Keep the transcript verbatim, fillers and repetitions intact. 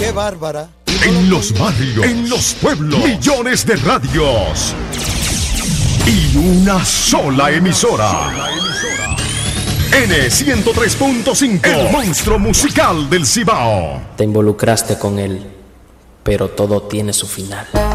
¡Qué bárbara! En los barrios, en los pueblos, millones de radios y una sola emisora. N ciento tres punto cinco, el monstruo musical del Cibao. Te involucraste con él, pero todo tiene su final.